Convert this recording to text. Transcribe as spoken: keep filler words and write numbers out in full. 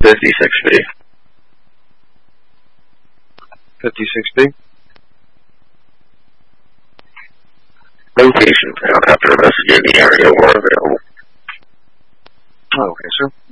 fifty-six B. fifty-six B? Location found after investigating the area were available. Oh, okay, sir.